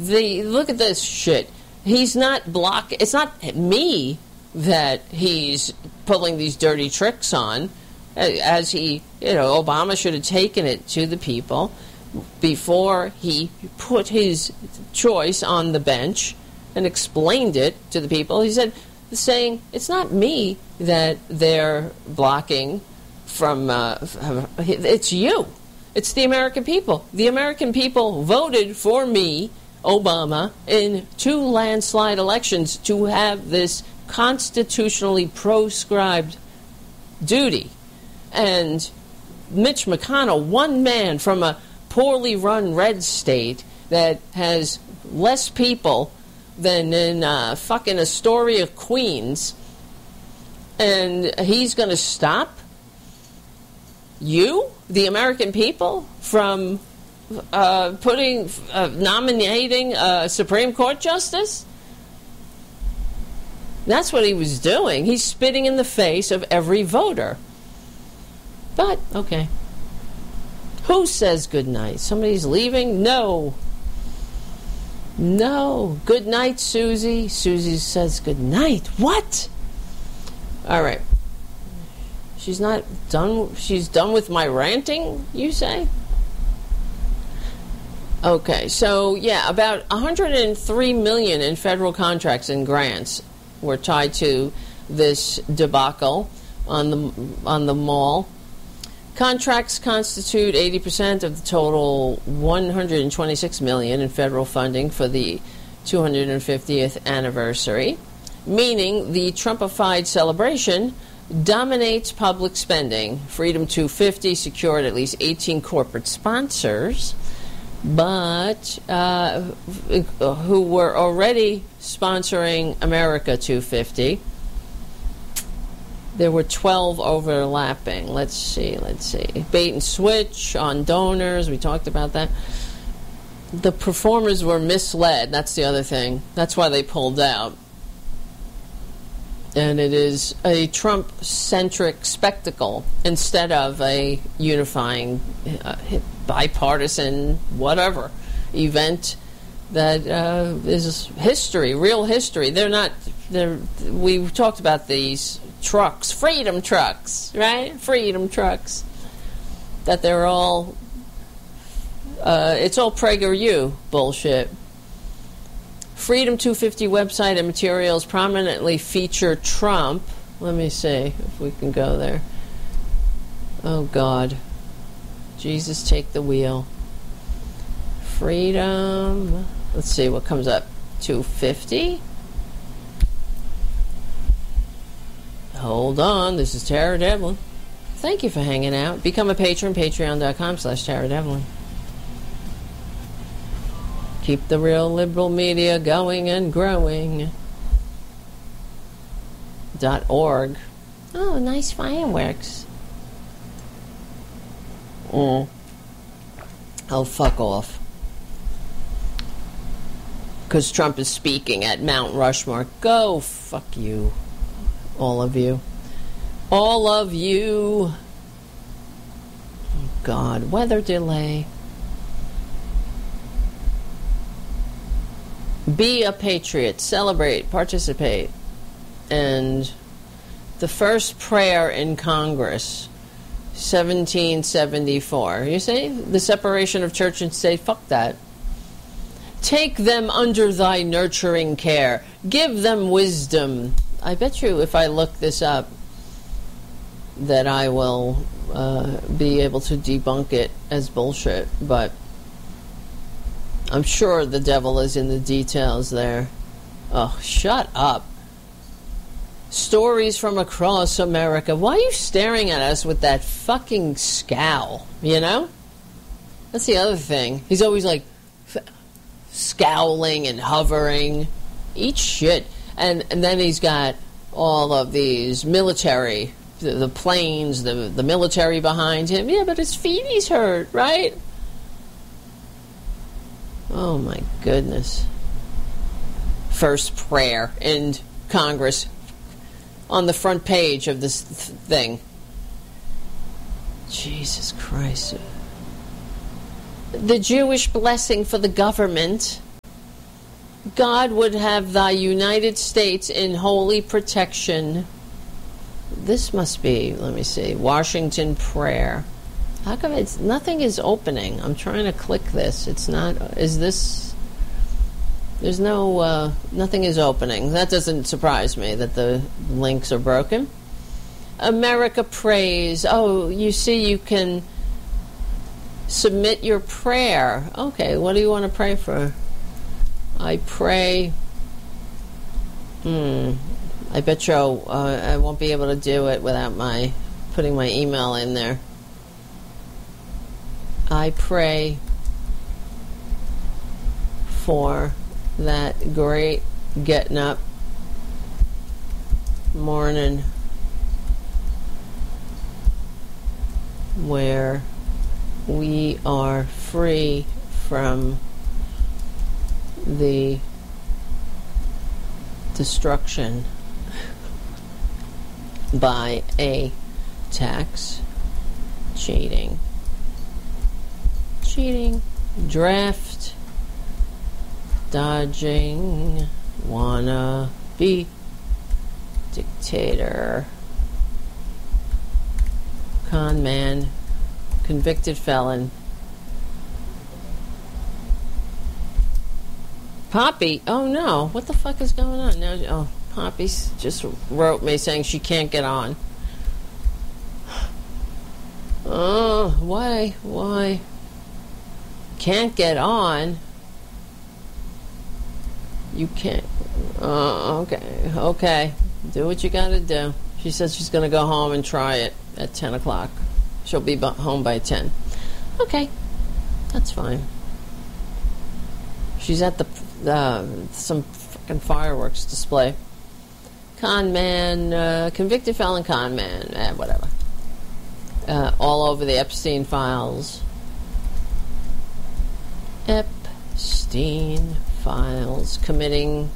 look at this shit. He's not it's not me that he's pulling these dirty tricks on, as Obama should have taken it to the people before he put his choice on the bench and explained it to the people. He said, saying, it's not me that they're blocking from, it's you. It's the American people. The American people voted for me, Obama, in 2 landslide elections to have this constitutionally proscribed duty. And Mitch McConnell, one man from a poorly run red state that has less people than in fucking Astoria, Queens, and he's going to stop you, the American people, from nominating a Supreme Court justice? That's what he was doing. He's spitting in the face of every voter. But, okay. Who says good night? Somebody's leaving? No. No. Good night, Susie. Susie says good night. What? All right. She's not done. She's done with my ranting, you say? Okay. So, yeah, about $103 million in federal contracts and grants were tied to this debacle on the mall. Contracts constitute 80% of the total $126 million in federal funding for the 250th anniversary, meaning the Trumpified celebration dominates public spending. Freedom 250 secured at least 18 corporate sponsors, but who were already sponsoring America 250. There were 12 overlapping. Let's see. Bait and switch on donors. We talked about that. The performers were misled. That's the other thing. That's why they pulled out. And it is a Trump-centric spectacle instead of a unifying, bipartisan, whatever event that is history, real history. We talked about these trucks, freedom trucks, right? Freedom trucks. That they're all, it's all PragerU bullshit. Freedom 250 website and materials prominently feature Trump. Let me see if we can go there. Oh, God. Jesus, take the wheel. Freedom. Let's see what comes up. 250. Hold on. This is Tara Devlin. Thank you for hanging out. Become a patron. Patreon.com/Tara Devlin. Keep the real liberal media going and growing. .org. Oh, nice fireworks. Oh, fuck off. Because Trump is speaking at Mount Rushmore. Go fuck you. All of you. All of you. Oh, God. Weather delay. Be a patriot. Celebrate. Participate. And the first prayer in Congress, 1774. You see? The separation of church and state. Fuck that. Take them under thy nurturing care. Give them wisdom. I bet you if I look this up that I will be able to debunk it as bullshit. But I'm sure the devil is in the details there. Oh, shut up. Stories from across America. Why are you staring at us with that fucking scowl? You know? That's the other thing. He's always like scowling and hovering. Eat shit. And then he's got all of these military, the planes, the military behind him. Yeah, but his feet he's hurt, right? Oh my goodness. First prayer in Congress on the front page of this thing. Jesus Christ. The Jewish blessing for the government. God would have thy United States in holy protection. This must be, let me see, Washington prayer. How come nothing is opening? I'm trying to click this. It's not, is this, there's no, nothing is opening. That doesn't surprise me that the links are broken. America prays. Oh, you see, you can submit your prayer. Okay, what do you want to pray for? I pray. I bet you I won't be able to do it without putting my email in there. I pray for that great getting up morning where we are free from the destruction by a tax cheating, draft dodging, wanna be dictator, con man, convicted felon. Poppy, oh no, what the fuck is going on now? Oh, Poppy just wrote me saying she can't get on. Oh, why? Can't get on? You can't. Okay. Do what you gotta do. She says she's gonna go home and try it at 10 o'clock. She'll be home by 10. Okay, that's fine. She's at some fucking fireworks display. Con man, convicted felon con man, whatever. All over the Epstein files. Epstein files, committing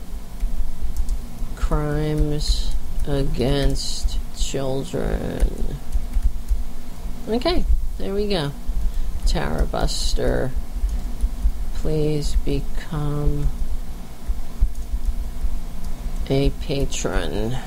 crimes against children. Okay, there we go. Tara Buster, please become a patron.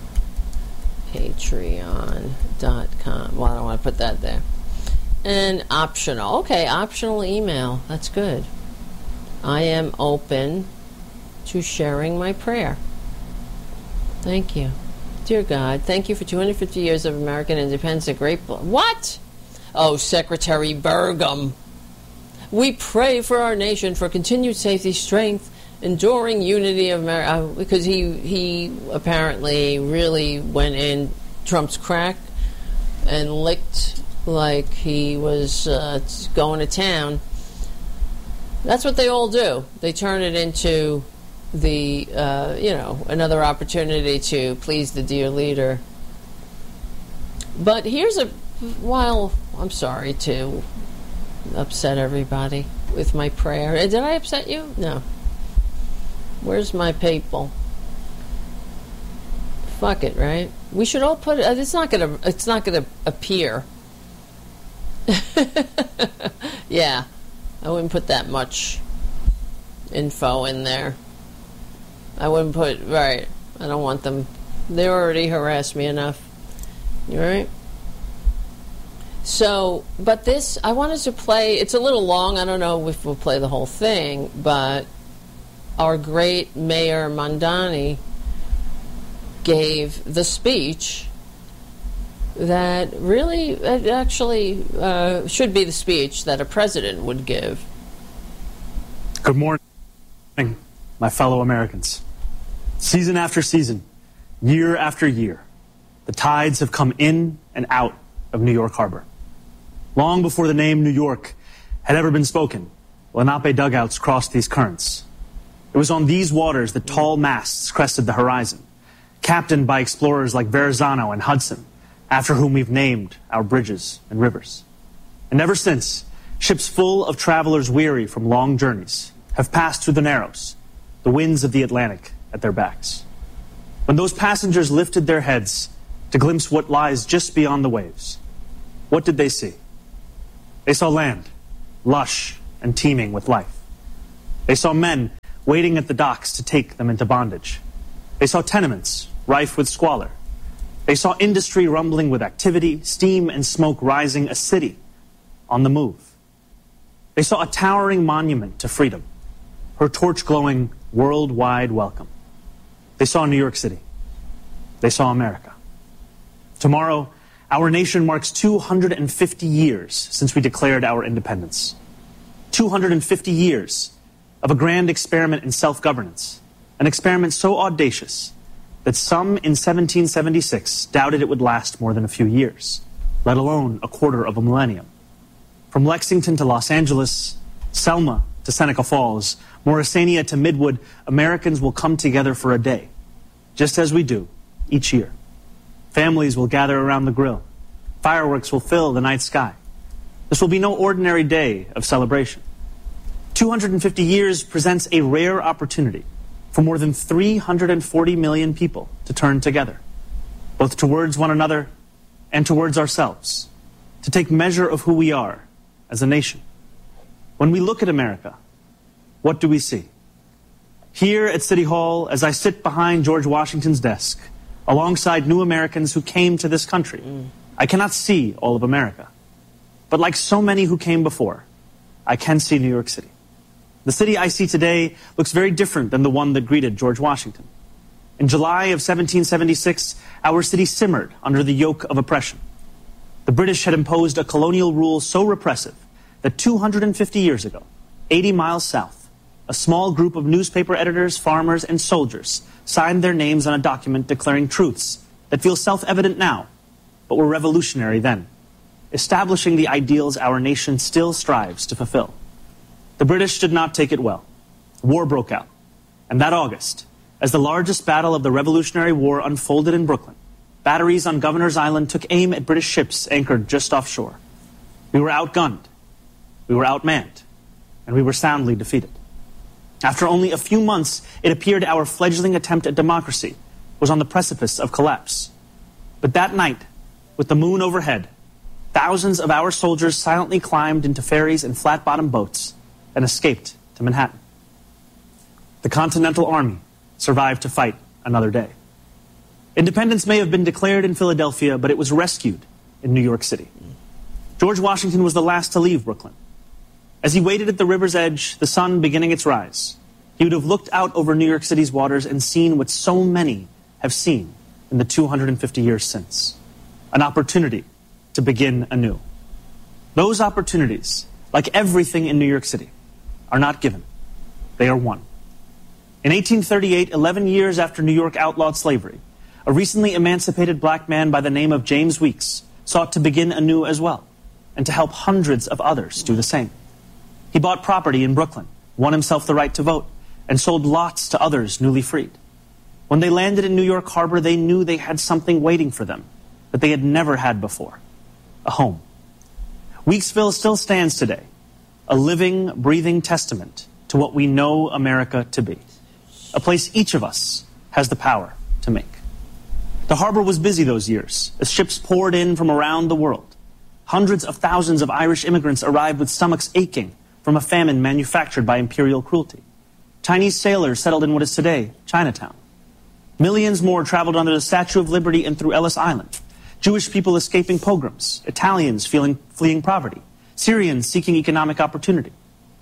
Patreon.com. Well, I don't want to put that there. And optional. Okay, optional email. That's good. I am open to sharing my prayer. Thank you. Dear God, thank you for 250 years of American independence. A great... What? Oh, Secretary Burgum. We pray for our nation for continued safety, strength, enduring unity of America. Because he apparently really went in Trump's crack and licked like he was going to town. That's what they all do. They turn it into the, another opportunity to please the dear leader. But while I'm sorry to upset everybody with my prayer. Did I upset you? No. Where's my people? Fuck it, right? We should all put it. It's not gonna appear. Yeah, I wouldn't put that much info in there. I wouldn't put, right, I don't want them. They already harassed me enough. You right? So, but this, I wanted to play, it's a little long, I don't know if we'll play the whole thing, but our great Mayor Mondani gave the speech that really, it actually should be the speech that a president would give. Good morning, my fellow Americans. Season after season, year after year, the tides have come in and out of New York Harbor. Long before the name New York had ever been spoken, Lenape dugouts crossed these currents. It was on these waters that tall masts crested the horizon, captained by explorers like Verrazano and Hudson, after whom we've named our bridges and rivers. And ever since, ships full of travelers weary from long journeys have passed through the Narrows, the winds of the Atlantic at their backs. When those passengers lifted their heads to glimpse what lies just beyond the waves, what did they see? They saw land, lush and teeming with life. They saw men waiting at the docks to take them into bondage. They saw tenements rife with squalor. They saw industry rumbling with activity, steam and smoke rising, a city on the move. They saw a towering monument to freedom, her torch glowing worldwide welcome. They saw New York City. They saw America. Tomorrow, our nation marks 250 years since we declared our independence. 250 years of a grand experiment in self-governance, an experiment so audacious that some in 1776 doubted it would last more than a few years, let alone a quarter of a millennium. From Lexington to Los Angeles, Selma to Seneca Falls, Morrisania to Midwood, Americans will come together for a day, just as we do each year. Families will gather around the grill. Fireworks will fill the night sky. This will be no ordinary day of celebration. 250 years presents a rare opportunity for more than 340 million people to turn together, both towards one another and towards ourselves, to take measure of who we are as a nation. When we look at America, what do we see? Here at City Hall, as I sit behind George Washington's desk, alongside new Americans who came to this country, I cannot see all of America. But like so many who came before, I can see New York City. The city I see today looks very different than the one that greeted George Washington. In July of 1776, our city simmered under the yoke of oppression. The British had imposed a colonial rule so repressive that 250 years ago, 80 miles south, a small group of newspaper editors, farmers, and soldiers signed their names on a document declaring truths that feel self-evident now, but were revolutionary then, establishing the ideals our nation still strives to fulfill. The British did not take it well. War broke out. And that August, as the largest battle of the Revolutionary War unfolded in Brooklyn, batteries on Governor's Island took aim at British ships anchored just offshore. We were outgunned. We were outmanned. And we were soundly defeated. After only a few months, it appeared our fledgling attempt at democracy was on the precipice of collapse. But that night, with the moon overhead, thousands of our soldiers silently climbed into ferries and flat-bottom boats and escaped to Manhattan. The Continental Army survived to fight another day. Independence may have been declared in Philadelphia, but it was rescued in New York City. George Washington was the last to leave Brooklyn. As he waited at the river's edge, the sun beginning its rise, he would have looked out over New York City's waters and seen what so many have seen in the 250 years since: an opportunity to begin anew. Those opportunities, like everything in New York City, are not given. They are won. In 1838, 11 years after New York outlawed slavery, a recently emancipated black man by the name of James Weeks sought to begin anew as well, and to help hundreds of others do the same. He bought property in Brooklyn, won himself the right to vote, and sold lots to others newly freed. When they landed in New York Harbor, they knew they had something waiting for them that they had never had before: a home. Weeksville still stands today, a living, breathing testament to what we know America to be, a place each of us has the power to make. The harbor was busy those years as ships poured in from around the world. Hundreds of thousands of Irish immigrants arrived with stomachs aching from a famine manufactured by imperial cruelty. Chinese sailors settled in what is today Chinatown. Millions more traveled under the Statue of Liberty and through Ellis Island. Jewish people escaping pogroms, Italians fleeing poverty, Syrians seeking economic opportunity.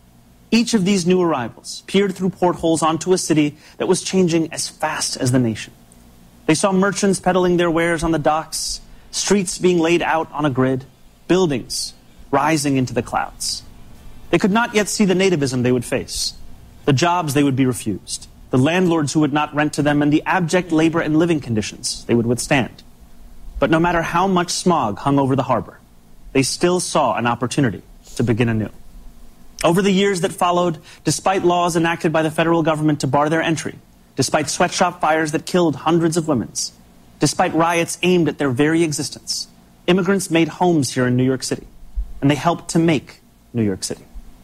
Each of these new arrivals peered through portholes onto a city that was changing as fast as the nation. They saw merchants peddling their wares on the docks, streets being laid out on a grid, buildings rising into the clouds. They could not yet see the nativism they would face, the jobs they would be refused, the landlords who would not rent to them, and the abject labor and living conditions they would withstand. But no matter how much smog hung over the harbor, they still saw an opportunity to begin anew. Over the years that followed, despite laws enacted by the federal government to bar their entry, despite sweatshop fires that killed hundreds of women, despite riots aimed at their very existence, immigrants made homes here in New York City, and they helped to make New York City.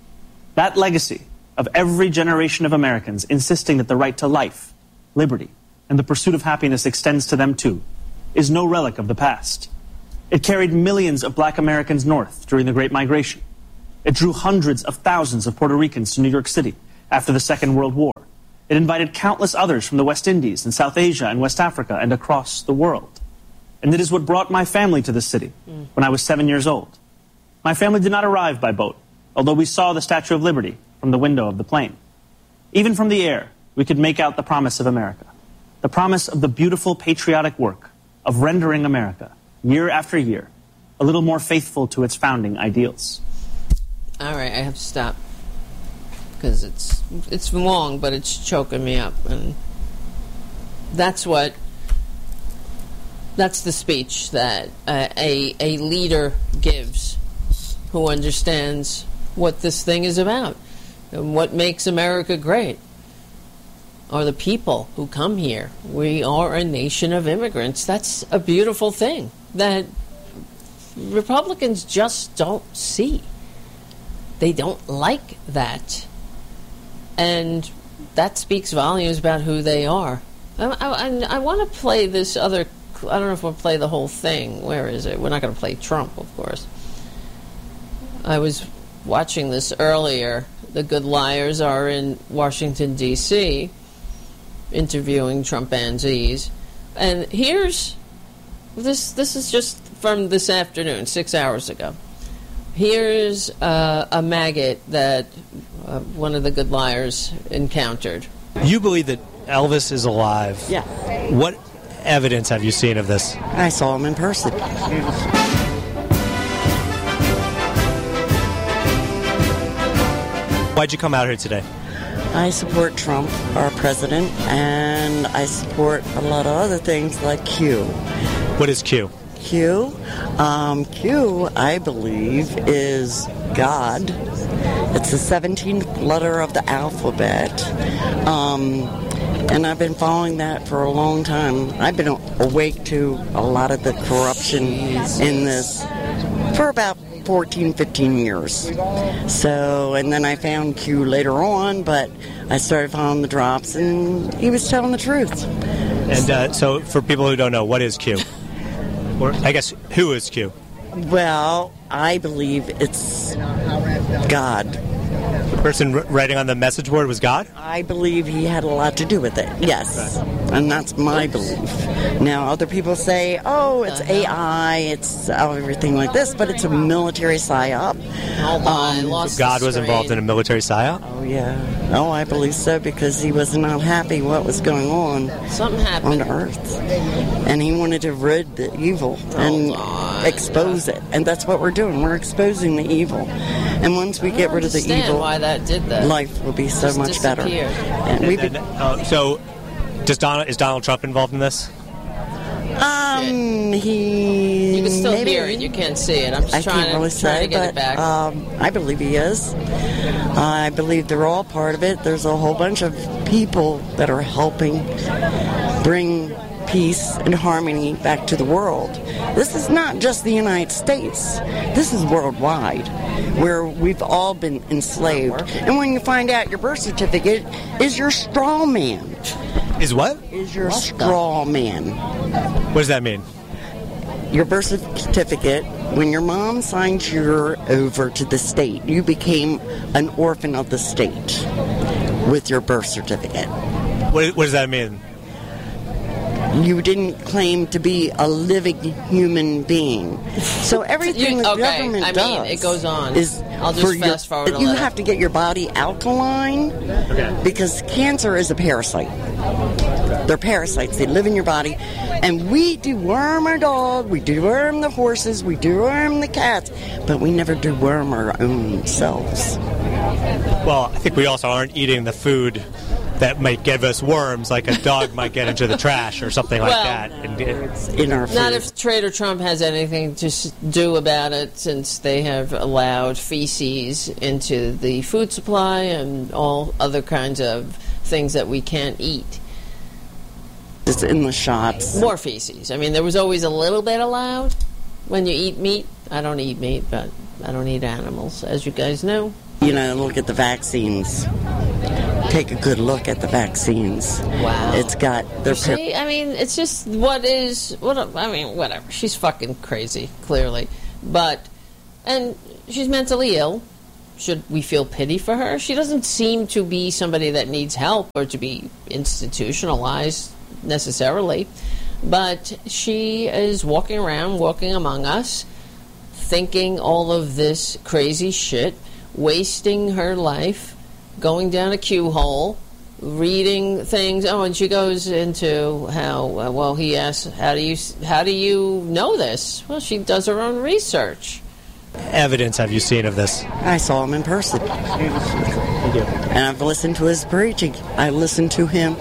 That legacy of every generation of Americans insisting that the right to life, liberty, and the pursuit of happiness extends to them too, is no relic of the past. It carried millions of black Americans north during the Great Migration. It drew hundreds of thousands of Puerto Ricans to New York City after the Second World War, It invited countless others from the West Indies and South Asia and West Africa and across the world. And it is what brought my family to this city when I was 7 years old. My family did not arrive by boat, although we saw the Statue of Liberty from the window of the plane. Even from the air, we could make out the promise of America, the promise of the beautiful patriotic work of rendering America, year after year, a little more faithful to its founding ideals. All right, I have to stop because it's long, but it's choking me up, and that's the speech that a leader gives who understands what this thing is about and what makes America great are the people who come here. We are a nation of immigrants. That's a beautiful thing that Republicans just don't see. They don't like that. And that speaks volumes about who they are. I want to play this other... I don't know if we'll play the whole thing. Where is it? We're not going to play Trump, of course. I was watching this earlier. The Good Liars are in Washington, D.C., interviewing Trumpanzees. And here's... This is just from this afternoon, 6 hours ago. Here's a maggot that one of the Good Liars encountered. You believe that Elvis is alive. Yeah. What evidence have you seen of this? I saw him in person. Why'd you come out here today? I support Trump, our president, and I support a lot of other things like Q. What is Q? Q, I believe, is God. It's the 17th letter of the alphabet. And I've been following that for a long time. I've been awake to a lot of the corruption in this for about 14, 15 years. So, and then I found Q later on, but I started following the drops, and he was telling the truth. And so for people who don't know, what is Q? Or I guess, who is Q? Well, I believe it's God. The person writing on the message board was God? I believe he had a lot to do with it, yes. And that's my belief. Now, other people say, oh, it's AI, it's everything like this, but it's a military psyop. So God was involved in a military psyop? Oh, yeah. Oh, I believe so, because he was not happy what was going on on Earth. And he wanted to rid the evil and expose it. And that's what we're doing. We're exposing the evil. And once we get rid of the evil, why that did that. Life will be so much better. And so, is Donald Trump involved in this? He... You can still maybe, hear it. You can't see it. I'm just trying to get it back. I believe he is. I believe they're all part of it. There's a whole bunch of people that are helping bring peace and harmony back to the world. This is not just the United States. This is worldwide, where we've all been enslaved. And when you find out your birth certificate is your straw man. Is what? Is your straw man. What does that mean? Your birth certificate, when your mom signed you over to the state, you became an orphan of the state with your birth certificate. What does that mean? You didn't claim to be a living human being. So everything the government does it goes on. I'll just fast forward. You have to get your body alkaline because cancer is a parasite. They're parasites. They live in your body. And we deworm our dog, we deworm the horses, we deworm the cats, but we never deworm our own selves. Well, I think we also aren't eating the food that might give us worms, like a dog might get into the trash or something like that. It's in our food. Not if Trader Trump has anything to do about it, since they have allowed feces into the food supply and all other kinds of things that we can't eat. It's in the shots. More feces. I mean, there was always a little bit allowed when you eat meat. I don't eat meat, but I don't eat animals, as you guys know. You know, look at the vaccines. Take a good look at the vaccines. Wow. It's got... See, I mean, it's just whatever. She's fucking crazy, clearly. And she's mentally ill. should we feel pity for her? She doesn't seem to be somebody that needs help or to be institutionalized necessarily. But she is walking around, walking among us, thinking all of this crazy shit, wasting her life, going down a queue hole, reading things. Oh, and she goes into how, well, he asks, how do you know this? Well, she does her own research. Evidence have you seen of this? I saw him in person. And I've listened to his preaching. I listened to him.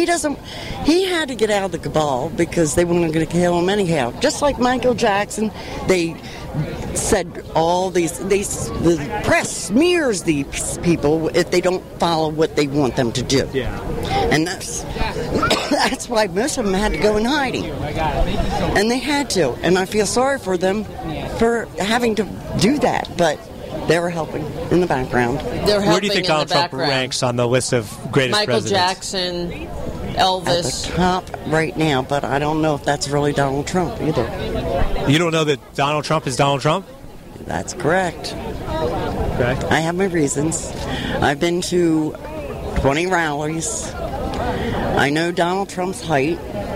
He had to get out of the cabal because they weren't going to kill him anyhow. Just like Michael Jackson, they said all these, the press smears these people if they don't follow what they want them to do. Yeah. And that's why most of them had to go in hiding. And they had to. And I feel sorry for them for having to do that. But they were helping in the background. Where do you think Donald Trump ranks on the list of greatest Michael presidents? Jackson, Elvis. At the top right now, but I don't know if that's really Donald Trump either. You don't know that Donald Trump is Donald Trump? That's correct. Okay. I have my reasons. I've been to 20 rallies. I know Donald Trump's height.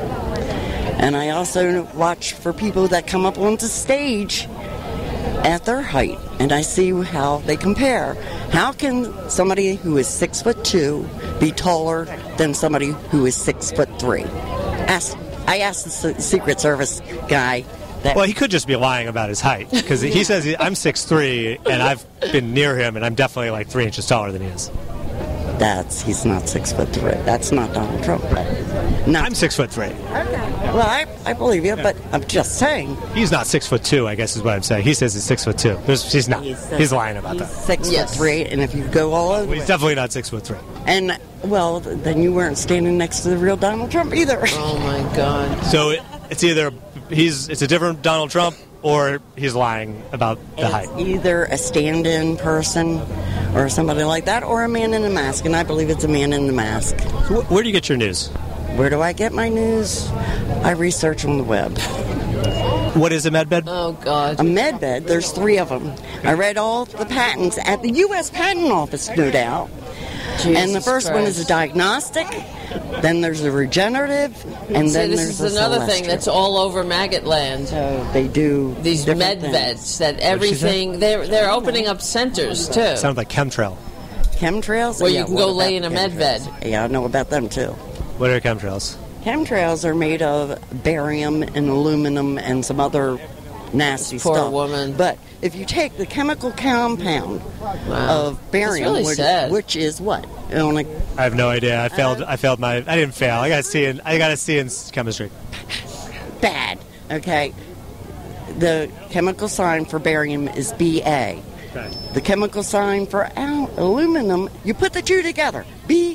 And I also watch for people that come up onto stage at their height, and I see how they compare. How can somebody who is 6'2" be taller than somebody who is 6'3"? I asked the Secret Service guy. Well, he could just be lying about his height, because he says I'm 6'3", and I've been near him, and I'm definitely like 3 inches taller than he is. He's not 6'3". That's not Donald Trump. I'm 6'3". Okay. Well, I believe you, but I'm just saying. He's not 6'2", I guess is what I'm saying. He says he's 6'2". He's not. He's lying about that. 6'3", and if you go all over, he's definitely not 6'3". And well, then you weren't standing next to the real Donald Trump either. Oh my God! So it's either it's a different Donald Trump, or he's lying about the height. Either a stand-in person or somebody like that, or a man in a mask, and I believe it's a man in the mask. Where do you get your news? Where do I get my news? I research on the web. What is a medbed? Oh, God. A medbed, there's 3 of them. I read all the patents at the U.S. Patent Office, no doubt. Jesus and the first Christ. one is a diagnostic, then there's a regenerative, and then this there's a is another celestial. thing that's all over maggot land. So they do These med things. beds that everything they're opening up centers too. Sounds like chemtrail. Chemtrails? Where Yeah, you can what go about lay in a med bed. chemtrails? Yeah, I know about them too. What are chemtrails? Chemtrails are made of barium and aluminum and some other nasty Poor stuff. woman. But if you take the chemical compound of barium, really sad. which is what? I have no idea. I failed my. I didn't fail. I got to see in chemistry. Bad. Okay. The chemical sign for barium is Ba. Okay. The chemical sign for aluminum, you put the 2 together.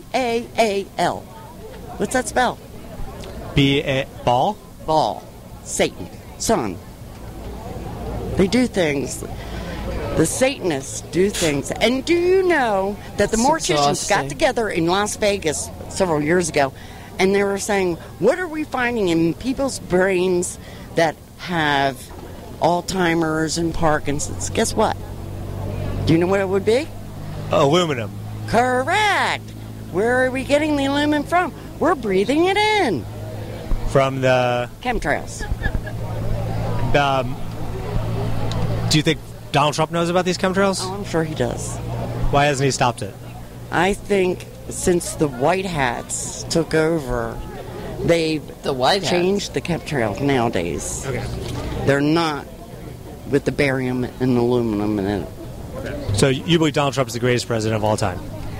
Baal. What's that spell? Ball? Ball. Satan. Son. They do things. The Satanists do things. And do you know that the morticians got together in Las Vegas several years ago, and they were saying, what are we finding in people's brains that have Alzheimer's and Parkinson's? Guess what? Do you know what it would be? Aluminum. Correct. Where are we getting the aluminum from? We're breathing it in. From the Chemtrails. Do you think Donald Trump knows about these chemtrails? Oh, I'm sure he does. Why hasn't he stopped it? I think since the White Hats took over, they've changed the chemtrails nowadays. Okay. They're not with the barium and aluminum in it. So you believe Donald Trump is the greatest president of all time?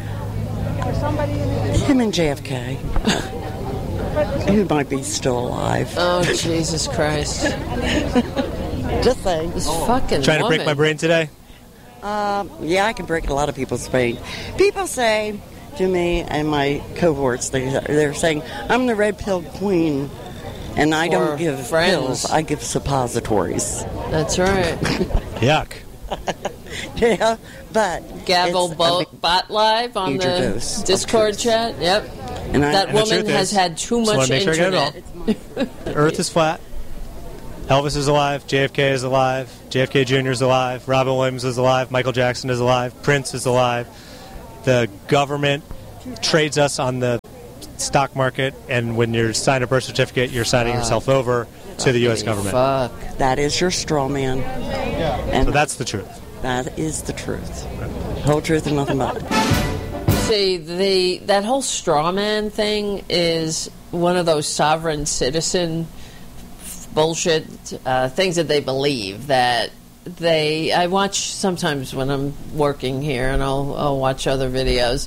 Him and JFK. Who might be still alive. Oh, Jesus Christ. Just saying. This fucking Trying to break woman. my brain today? Yeah, I can break a lot of people's brain. People say to me and my cohorts, they're saying, I'm the red pill queen, and I don't give pills, I give suppositories. That's right. Yuck. Yeah, but Gavel Bot Live on the Discord chat. Yep. And that woman has had too much internet. The Earth is flat. Elvis is alive, JFK is alive, JFK Jr. is alive, Robin Williams is alive, Michael Jackson is alive, Prince is alive. The government trades us on the stock market, and when you sign a birth certificate, you're signing yourself over to the U.S. government. Fuck. That is your straw man. And So that's the truth. that is the truth. Whole truth and nothing but it. See, that whole straw man thing is one of those sovereign citizen bullshit things that they believe that I watch sometimes when I'm working here, and I'll watch other videos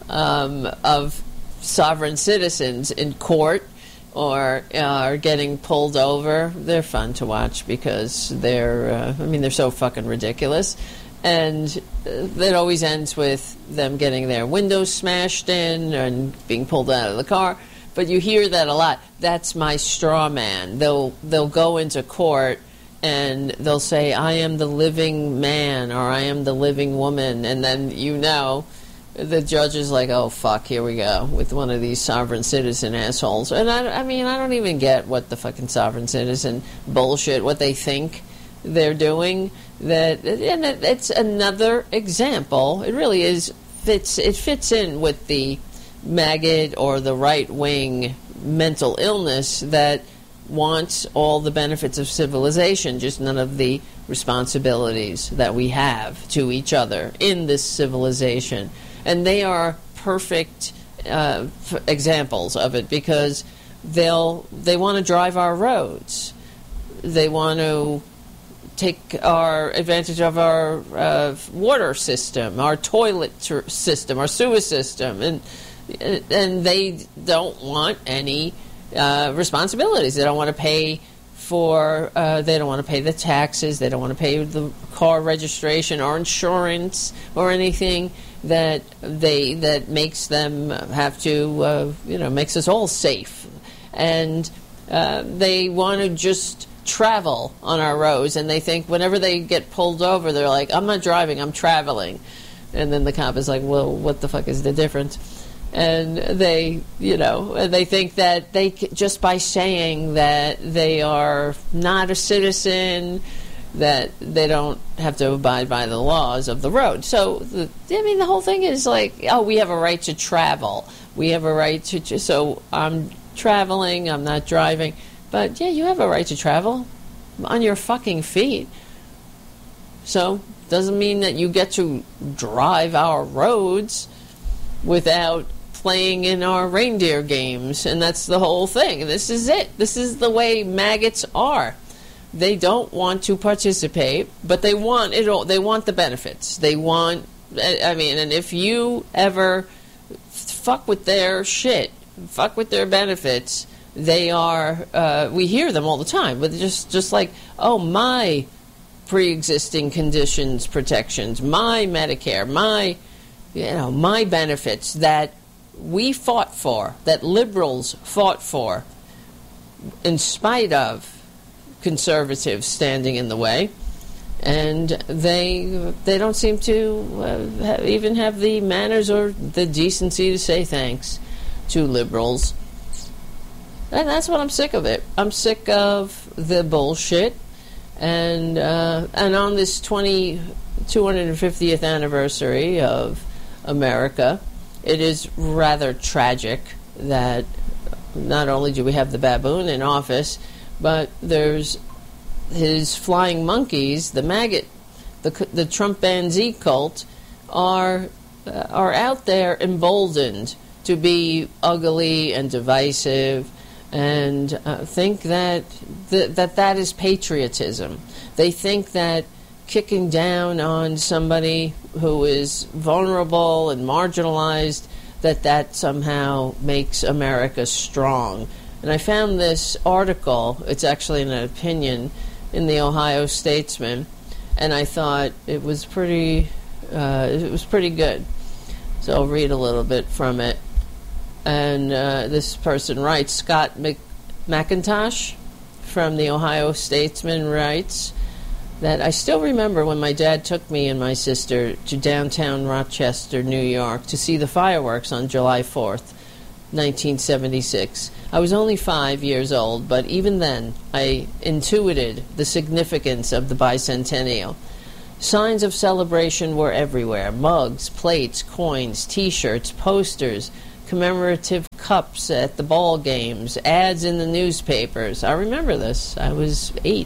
of sovereign citizens in court or are getting pulled over. They're fun to watch because they're so fucking ridiculous. And it always ends with them getting their windows smashed in and being pulled out of the car. But you hear that a lot. That's my straw man. They'll go into court and they'll say, I am the living man, or I am the living woman. And then the judge is like, oh, fuck, here we go with one of these sovereign citizen assholes. And I don't even get what the fucking sovereign citizen bullshit, what they think they're doing. And it's another example. It really is. It fits in with the maggot or the right-wing mental illness that wants all the benefits of civilization, just none of the responsibilities that we have to each other in this civilization. And they are perfect examples of it because they want to drive our roads. They want to take advantage of our water system, our toilet system, our sewer system, and they don't want any responsibilities. They don't want to pay for. They don't want to pay the taxes. They don't want to pay the car registration or insurance or anything that makes them have to. Makes us all safe, and they want to just travel on our roads, and they think whenever they get pulled over, they're like, I'm not driving, I'm traveling. And then the cop is like, well, what the fuck is the difference? And they think that they just by saying that they are not a citizen, that they don't have to abide by the laws of the road. So the whole thing is like, oh, we have a right to travel, we have a right to so I'm traveling, I'm not driving. But, yeah, you have a right to travel on your fucking feet. So, doesn't mean that you get to drive our roads without playing in our reindeer games. And that's the whole thing. This is it. This is the way maggots are. They don't want to participate, but they want it all. They want the benefits. They want, and if you ever fuck with their shit, fuck with their benefits, they are, we hear them all the time, but just like, oh, my pre-existing conditions protections, my Medicare, my benefits that we fought for, that liberals fought for, in spite of conservatives standing in the way, and they don't seem to even have the manners or the decency to say thanks to liberals. And that's what I'm sick of it. I'm sick of the bullshit. And on this 250th anniversary of America, it is rather tragic that not only do we have the baboon in office, but there's his flying monkeys, the maggot, the Trump Banzee cult, are out there emboldened to be ugly and divisive, and think that is patriotism. They think that kicking down on somebody who is vulnerable and marginalized, that somehow makes America strong. And I found this article, it's actually an opinion, in the Ohio Statesman, and I thought it was pretty good. So I'll read a little bit from it. And this person writes, Scott McIntosh from the Ohio Statesman writes that I still remember when my dad took me and my sister to downtown Rochester, New York, to see the fireworks on July 4th. 1976. I was only 5 years old, but even then I intuited the significance of the bicentennial. Signs of celebration were everywhere: mugs, plates, coins, T-shirts, posters, commemorative cups at the ball games, ads in the newspapers. I remember this. I was 8.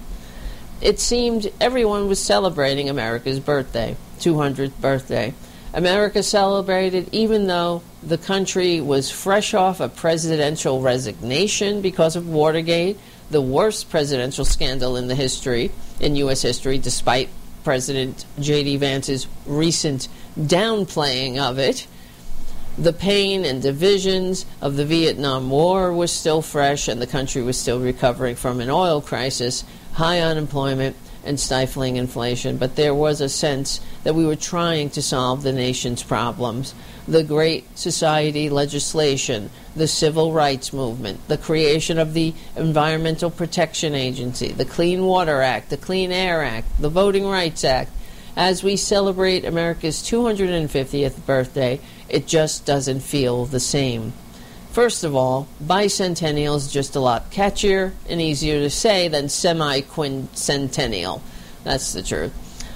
It seemed everyone was celebrating America's birthday, 200th birthday. America celebrated even though the country was fresh off a presidential resignation because of Watergate, the worst presidential scandal in U.S. history, despite President J.D. Vance's recent downplaying of it. The pain and divisions of the Vietnam War was still fresh, and the country was still recovering from an oil crisis, high unemployment, and stifling inflation. But there was a sense that we were trying to solve the nation's problems. The Great Society legislation, the Civil Rights Movement, the creation of the Environmental Protection Agency, the Clean Water Act, the Clean Air Act, the Voting Rights Act. As we celebrate America's 250th birthday, it just doesn't feel the same. First of all, bicentennial is just a lot catchier and easier to say than semi-quincentennial. That's the truth.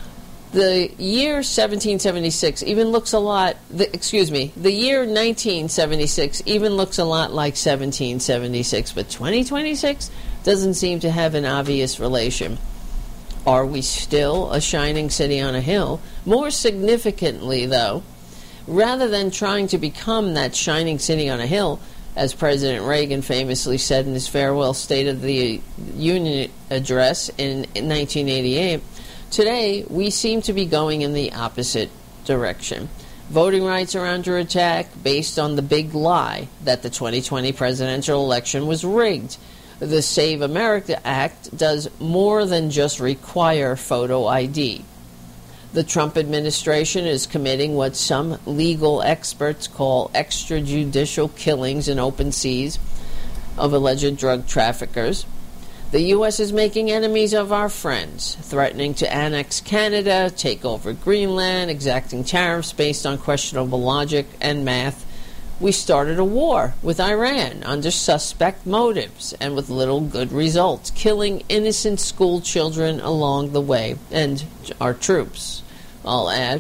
The year 1776 even looks a lot, the year 1976 even looks a lot like 1776, but 2026 doesn't seem to have an obvious relation. Are we still a shining city on a hill? More significantly, though, rather than trying to become that shining city on a hill, as President Reagan famously said in his farewell State of the Union address in 1988, today we seem to be going in the opposite direction. Voting rights are under attack based on the big lie that the 2020 presidential election was rigged. The Save America Act does more than just require photo ID. The Trump administration is committing what some legal experts call extrajudicial killings in open seas of alleged drug traffickers. The U.S. is making enemies of our friends, threatening to annex Canada, take over Greenland, exacting tariffs based on questionable logic and math. We started a war with Iran under suspect motives and with little good results, killing innocent school children along the way, and our troops, I'll add.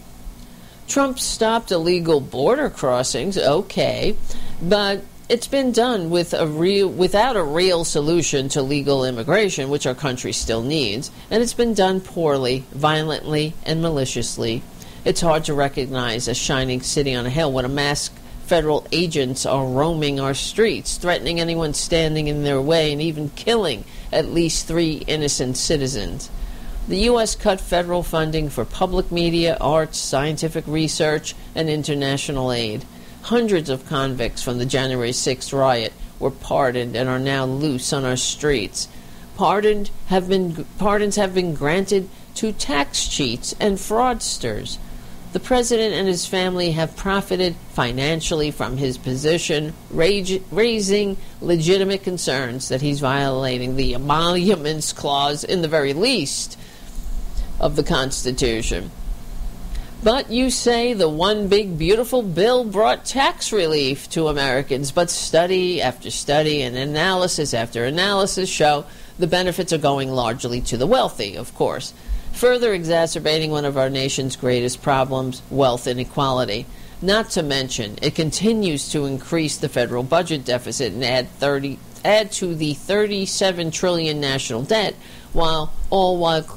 Trump stopped illegal border crossings, okay, but it's been done without a real solution to legal immigration, which our country still needs, and it's been done poorly, violently, and maliciously. It's hard to recognize a shining city on a hill when a masked federal agents are roaming our streets, threatening anyone standing in their way and even killing at least 3 innocent citizens. The U.S. cut federal funding for public media, arts, scientific research, and international aid. Hundreds of convicts from the January 6th riot were pardoned and are now loose on our streets. Pardons have been granted to tax cheats and fraudsters. The president and his family have profited financially from his position, raising legitimate concerns that he's violating the emoluments clause, in the very least, of the Constitution. But you say the one big beautiful bill brought tax relief to Americans, but study after study and analysis after analysis show the benefits are going largely to the wealthy, of course, further exacerbating one of our nation's greatest problems, wealth inequality. Not to mention, it continues to increase the federal budget deficit and add to the $37 trillion national debt, all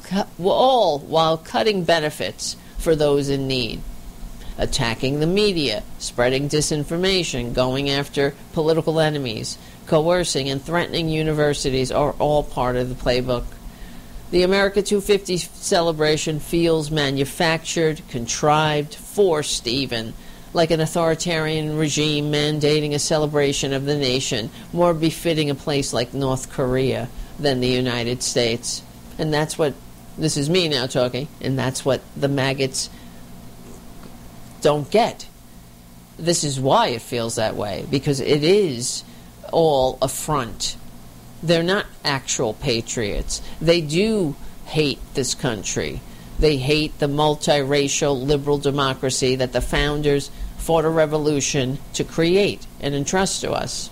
while cutting benefits for those in need. Attacking the media, spreading disinformation, going after political enemies, coercing and threatening universities are all part of the playbook. The America 250 celebration feels manufactured, contrived, forced even, like an authoritarian regime mandating a celebration of the nation more befitting a place like North Korea than the United States. And that's what, this is me now talking, and that's what the maggots don't get. This is why it feels that way, because it is all a front. They're not actual patriots. They do hate this country. They hate the multiracial liberal democracy that the founders fought a revolution to create and entrust to us.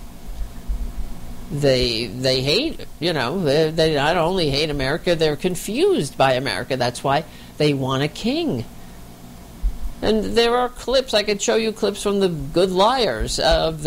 They hate, they not only hate America, they're confused by America. That's why they want a king. And there are clips, I could show you clips from The Good Liars of